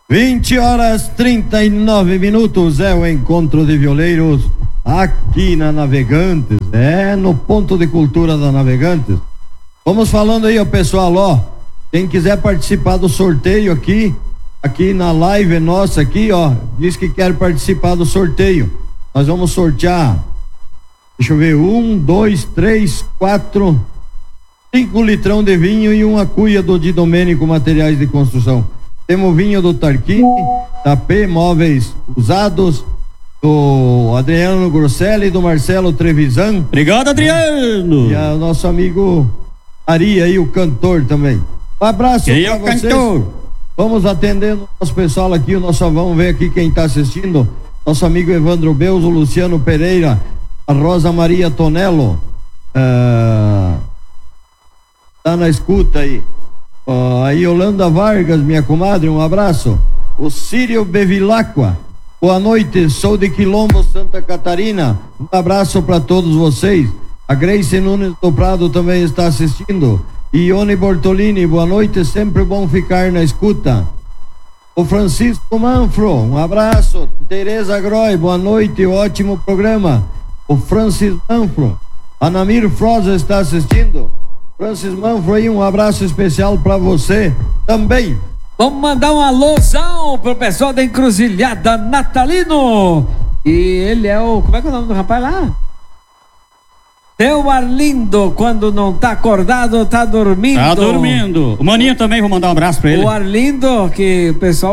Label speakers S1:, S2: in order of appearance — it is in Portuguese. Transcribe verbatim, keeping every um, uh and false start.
S1: vinte horas trinta e nove minutos é o encontro de violeiros aqui na Navegantes, é no ponto de cultura da Navegantes. Vamos falando aí, ó, pessoal, ó, quem quiser participar do sorteio aqui, aqui na live nossa aqui, ó, diz que quer participar do sorteio. Nós vamos sortear, deixa eu ver, um, dois, três, quatro, cinco litrão de vinho e uma cuia do Di Domênico Materiais de Construção. Temos vinho do Tarquini, da P Móveis Usados, do Adriano Grosselli e do Marcelo Trevisan.
S2: Obrigado, Adriano.
S1: E o nosso amigo Ari aí, o cantor também. Um abraço
S2: quem
S1: pra
S2: é o
S1: vocês.
S2: cantor?
S1: Vamos atendendo o nosso pessoal aqui, o nosso, vamos ver aqui quem está assistindo. Nosso amigo Evandro Beus, o Luciano Pereira, a Rosa Maria Tonello, uh, tá na escuta aí. Uh, a Yolanda Vargas, minha comadre, um abraço. O Círio Bevilacqua, boa noite, sou de Quilombo, Santa Catarina. Um abraço para todos vocês. A Grace Nunes do Prado também está assistindo. Ione Bortolini, boa noite, sempre bom ficar na escuta. O Francisco Manfro, um abraço. Tereza Groy, boa noite, ótimo programa. O Francis Manfro. A Namir Froza está assistindo. Francis Manfro aí, um abraço especial para você também.
S3: Vamos mandar um alôzão pro pessoal da Encruzilhada Natalino. E ele é o, como é que é o nome do rapaz lá? Seu Arlindo, quando não tá acordado, tá dormindo.
S2: Tá dormindo. O Maninho também, vou mandar um abraço pra ele.
S3: O Arlindo, que o pessoal